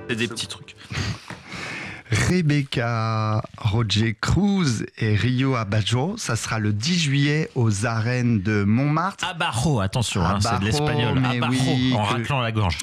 C'est des petits trucs. Rebecca Roger Cruz et Rio Abajo, ça sera le 10 juillet aux arènes de Montmartre. Abajo, attention, c'est de l'espagnol. Abajo, oui, en raclant la gorge.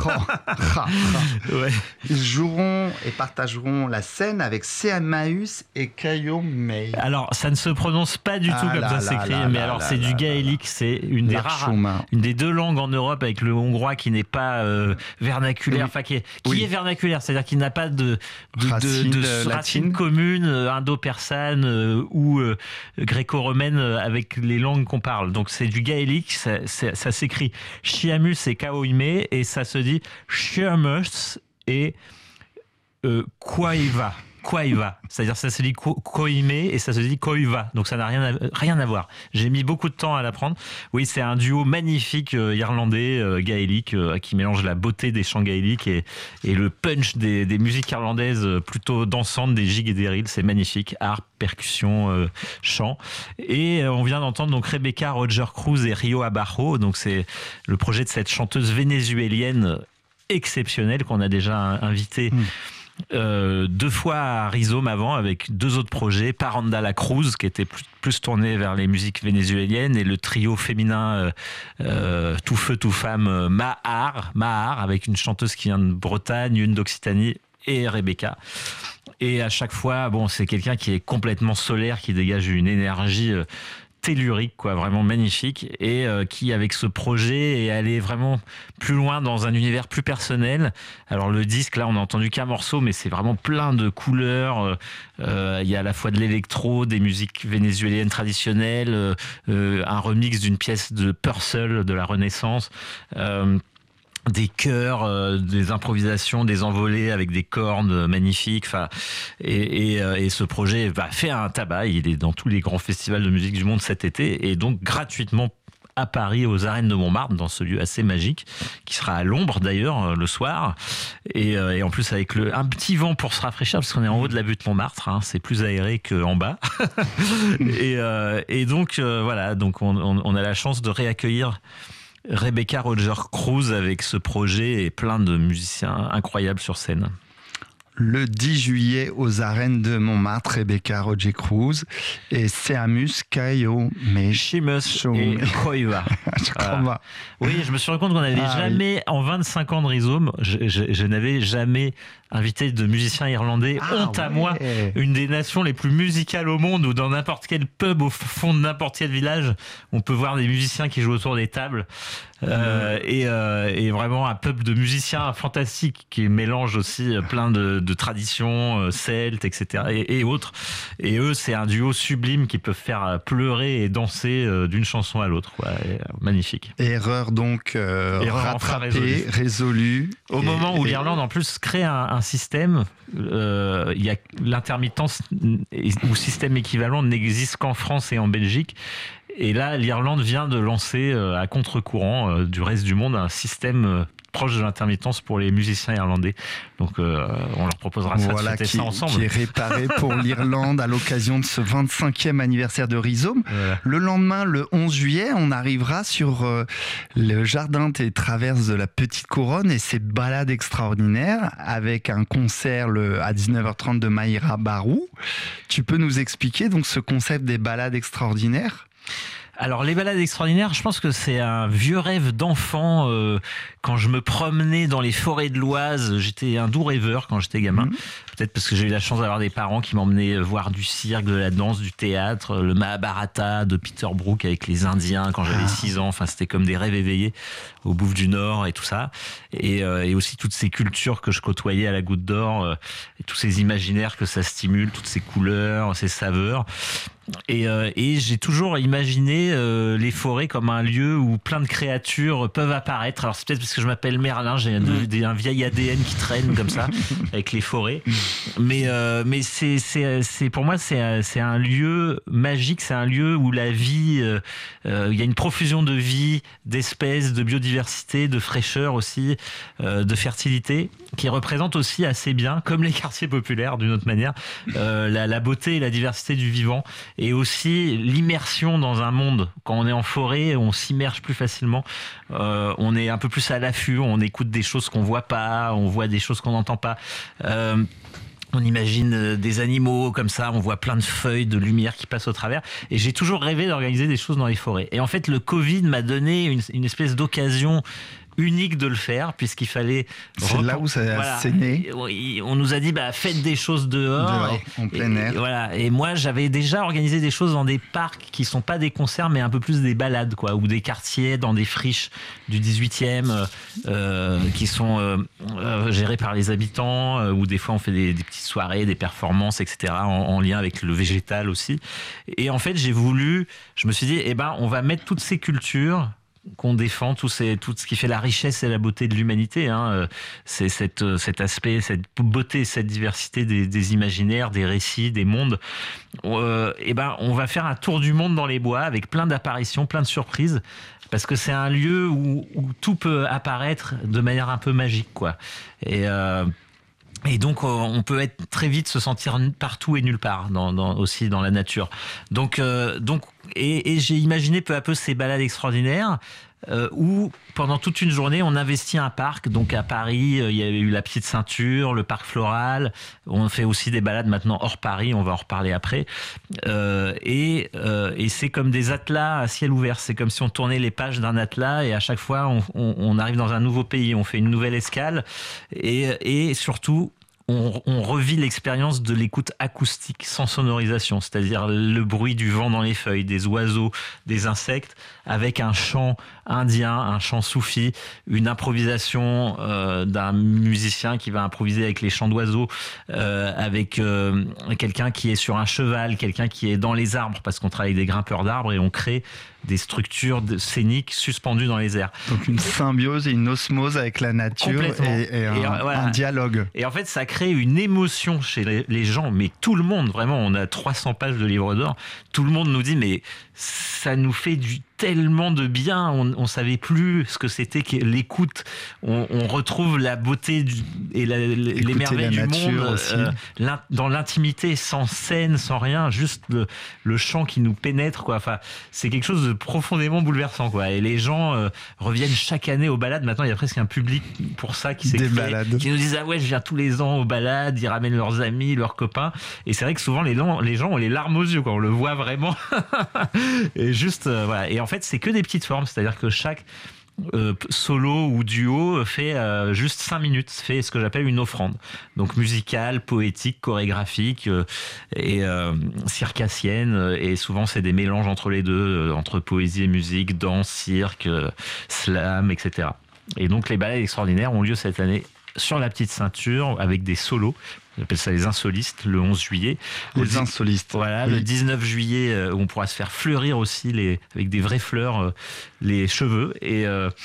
Ouais. Ils joueront et partageront la scène avec Seamaeus et Caio May. Alors, ça ne se prononce pas du tout comme ça s'écrit, mais alors c'est du gaélique, c'est une des rares, une des deux langues en Europe avec le hongrois qui n'est pas vernaculaire, enfin qui est vernaculaire, c'est-à-dire qu'il n'a pas de racines communes indo-persane ou gréco-romaine avec les langues qu'on parle. Donc c'est du gaélique, ça s'écrit Chiamus et Kaoime et ça se dit Chiamus et Quaiva. Quaiva, c'est-à-dire ça se dit Koime et ça se dit Koiva, donc ça n'a rien à voir. J'ai mis beaucoup de temps à l'apprendre. Oui, c'est un duo magnifique irlandais, gaélique, qui mélange la beauté des chants gaéliques et le punch des musiques irlandaises plutôt dansantes, des gigs et des reels. C'est magnifique, harpe, percussion, chant. Et on vient d'entendre donc Rebecca Roger Cruz et Rio Abajo, donc c'est le projet de cette chanteuse vénézuélienne exceptionnelle qu'on a déjà invitée. 2 fois à Rhizome avant avec 2 autres projets, Paranda la Cruz qui était plus tourné vers les musiques vénézuéliennes et le trio féminin tout feu tout femme Mahar avec une chanteuse qui vient de Bretagne, une d'Occitanie et Rebecca. Et à chaque fois, c'est quelqu'un qui est complètement solaire, qui dégage une énergie tellurique, vraiment magnifique, et qui avec ce projet est allé vraiment plus loin dans un univers plus personnel. Alors le disque, là on a entendu qu'un morceau, mais c'est vraiment plein de couleurs. Il y a à la fois de l'électro, des musiques vénézuéliennes traditionnelles, un remix d'une pièce de Purcell de la Renaissance, des chœurs, des improvisations, des envolées avec des cornes magnifiques. Et ce projet va faire un tabac. Il est dans tous les grands festivals de musique du monde cet été et donc gratuitement à Paris aux arènes de Montmartre, dans ce lieu assez magique qui sera à l'ombre d'ailleurs le soir et en plus avec un petit vent pour se rafraîchir parce qu'on est en haut de la butte Montmartre, c'est plus aéré qu'en bas et donc voilà, donc on a la chance de réaccueillir Rebecca Roger Cruz avec ce projet et plein de musiciens incroyables sur scène. Le 10 juillet aux arènes de Montmartre, Rebecca Roger Cruz et Seamus Caio May. Chimus et Koiva. Oui, je me suis rendu compte qu'on n'avait jamais, en 25 ans de Rhizome, je n'avais jamais invité de musiciens irlandais. Honte à moi, une des nations les plus musicales au monde, où dans n'importe quel pub, au fond de n'importe quel village, on peut voir des musiciens qui jouent autour des tables. Et vraiment un peuple de musiciens fantastiques qui mélange aussi plein de traditions celtes, etc. et autres. Et eux, c'est un duo sublime qui peut faire pleurer et danser d'une chanson à l'autre. Magnifique. Erreur donc rattrapée, résolue. Au moment où l'Irlande en plus crée un système, il y a l'intermittence ou système équivalent n'existe qu'en France et en Belgique. Et là, l'Irlande vient de lancer à contre-courant du reste du monde un système proche de l'intermittence pour les musiciens irlandais. Donc on leur proposera ça de fêter ça ensemble. Qui est réparé pour l'Irlande à l'occasion de ce 25e anniversaire de Rhizome. Le lendemain, le 11 juillet, on arrivera sur le jardin des traverses de la Petite Couronne et ses balades extraordinaires avec un concert à 19h30 de Maïra Barou. Tu peux nous expliquer donc ce concept des balades extraordinaires ? Alors les balades extraordinaires, je pense que c'est un vieux rêve d'enfant. Quand je me promenais dans les forêts de l'Oise, j'étais un doux rêveur quand j'étais gamin. Peut-être parce que j'ai eu la chance d'avoir des parents qui m'emmenaient voir du cirque, de la danse, du théâtre, le Mahabharata de Peter Brook avec les Indiens quand j'avais 6 ans. Enfin, c'était comme des rêves éveillés au Bouffe du Nord et tout ça. Et aussi toutes ces cultures que je côtoyais à la Goutte d'Or, et tous ces imaginaires que ça stimule, toutes ces couleurs, ces saveurs. Et j'ai toujours imaginé les forêts comme un lieu où plein de créatures peuvent apparaître. Alors c'est peut-être parce que je m'appelle Merlin, j'ai un vieil ADN qui traîne comme ça avec les forêts. Mais c'est pour moi c'est un lieu magique, c'est un lieu où la vie, il y a une profusion de vie, d'espèces, de biodiversité, de fraîcheur aussi, de fertilité, qui représente aussi assez bien, comme les quartiers populaires d'une autre manière, la beauté et la diversité du vivant. et aussi l'immersion dans un monde. Quand on est en forêt, on s'immerge plus facilement, on est un peu plus à l'affût, on écoute des choses qu'on voit pas, on voit des choses qu'on n'entend pas. On imagine des animaux comme ça, on voit plein de feuilles, de lumière qui passent au travers. Et j'ai toujours rêvé d'organiser des choses dans les forêts. Et en fait, le Covid m'a donné une espèce d'occasion unique de le faire, puisqu'il fallait... C'est là où ça a né. On nous a dit, faites des choses dehors en plein air. Voilà. Et moi, j'avais déjà organisé des choses dans des parcs qui sont pas des concerts, mais un peu plus des balades, quoi, ou des quartiers dans des friches du 18e qui sont gérés par les habitants, où des fois on fait des petites soirées, des performances, etc., en lien avec le végétal aussi. Et en fait, je me suis dit, on va mettre toutes ces cultures qu'on défend, tout ce qui fait la richesse et la beauté de l'humanité, hein. C'est cet aspect, cette beauté, cette diversité des imaginaires, des récits, des mondes. On va faire un tour du monde dans les bois avec plein d'apparitions, plein de surprises, parce que c'est un lieu où tout peut apparaître de manière un peu magique, quoi. Et donc, on peut être très vite se sentir partout et nulle part, aussi dans la nature. Donc, j'ai imaginé peu à peu ces balades extraordinaires où, pendant toute une journée, on investit un parc. Donc, à Paris, il y avait eu la Petite Ceinture, le parc floral. On fait aussi des balades maintenant hors Paris. On va en reparler après. Et c'est comme des atlas à ciel ouvert. C'est comme si on tournait les pages d'un atlas et à chaque fois, on arrive dans un nouveau pays. On fait une nouvelle escale et surtout, on revit l'expérience de l'écoute acoustique sans sonorisation, c'est-à-dire le bruit du vent dans les feuilles, des oiseaux, des insectes, avec un chant indien, un chant soufi, une improvisation d'un musicien qui va improviser avec les chants d'oiseaux, avec quelqu'un qui est sur un cheval, quelqu'un qui est dans les arbres, parce qu'on travaille avec des grimpeurs d'arbres et on crée des structures scéniques suspendues dans les airs. Donc une symbiose et une osmose avec la nature et un dialogue. Et en fait, ça crée une émotion chez les gens, mais tout le monde, vraiment, on a 300 pages de livres d'or, tout le monde nous dit, mais ça nous fait tellement de bien, on savait plus ce que c'était que l'écoute, on retrouve la beauté et les merveilles du monde dans l'intimité, sans scène, sans rien, juste le chant qui nous pénètre, quoi. Enfin, c'est quelque chose de profondément bouleversant, quoi. Et les gens reviennent chaque année aux balades. Maintenant, il y a presque un public pour ça qui s'est créé, qui nous disent je viens tous les ans aux balades, ils ramènent leurs amis, leurs copains. Et c'est vrai que souvent les gens ont les larmes aux yeux, quoi. On le voit vraiment. Et juste voilà. Et en fait, c'est que des petites formes, c'est-à-dire que chaque solo ou duo fait juste 5 minutes, fait ce que j'appelle une offrande. Donc musicale, poétique, chorégraphique et circassienne. Et souvent, c'est des mélanges entre les deux, entre poésie et musique, danse, cirque, slam, etc. Et donc, les balades extraordinaires ont lieu cette année sur la Petite Ceinture avec des solos. On appelle ça les insolistes, le 11 juillet. Les insolistes. Voilà, oui. Le 19 juillet, on pourra se faire fleurir aussi avec des vraies fleurs les cheveux. Et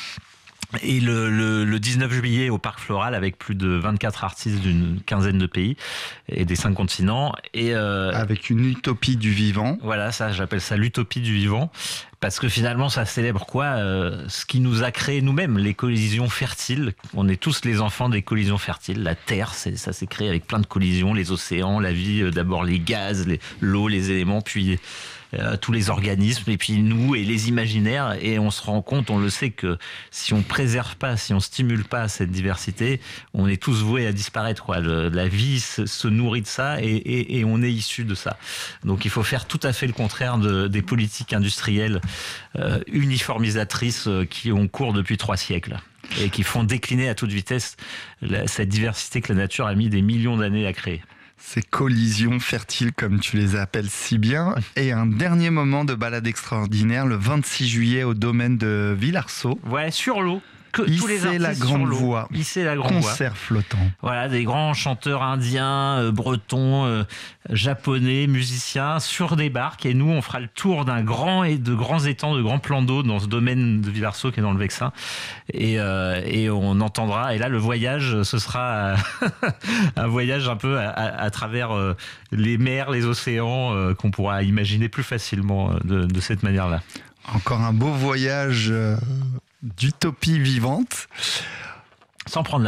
le 19 juillet au Parc Floral avec plus de 24 artistes d'une quinzaine de pays et des 5 continents. Avec une utopie du vivant. Voilà, ça, j'appelle ça l'utopie du vivant. Parce que finalement, ça célèbre quoi ce qui nous a créé nous-mêmes, les collisions fertiles. On est tous les enfants des collisions fertiles. La Terre, ça s'est créé avec plein de collisions. Les océans, la vie, d'abord les gaz, l'eau, les éléments, puis tous les organismes, et puis nous et les imaginaires. Et on se rend compte, on le sait, que si on préserve pas, si on stimule pas cette diversité, on est tous voués à disparaître, quoi. La vie se nourrit de ça et on est issu de ça. Donc il faut faire tout à fait le contraire des politiques industrielles uniformisatrices qui ont cours depuis 3 siècles et qui font décliner à toute vitesse cette diversité que la nature a mis des millions d'années à créer. Ces collisions fertiles, comme tu les appelles si bien. Et un dernier moment de balade extraordinaire, le 26 juillet au domaine de Villarceau. Ouais, sur l'eau. Tous les artistes la grande voix. Concert flottant. Voilà, des grands chanteurs indiens, bretons, japonais, musiciens sur des barques. Et nous, on fera le tour de grands étangs, de grands plans d'eau dans ce domaine de Villarceau qui est dans le Vexin. Et on entendra. Et là, le voyage, ce sera un voyage un peu à travers les mers, les océans, qu'on pourra imaginer plus facilement de cette manière-là. Encore un beau voyage d'utopie vivante. Sans prendre l'avion.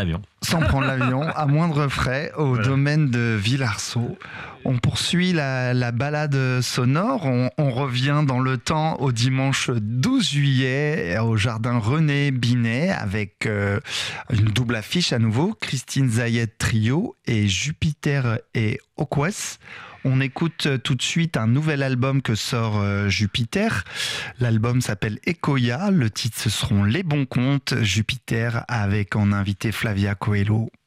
sans prendre l'avion, à moindre frais, au domaine de Villarceau. On poursuit la balade sonore, on revient dans le temps au dimanche 12 juillet au jardin René Binet avec une double affiche à nouveau, Christine Zayed Trio et Jupiter et Okwes. On écoute tout de suite un nouvel album que sort Jupiter. L'album s'appelle Ekoya. Le titre, ce seront Les Bons Comptes. Jupiter avec en invité Flavia Coelho.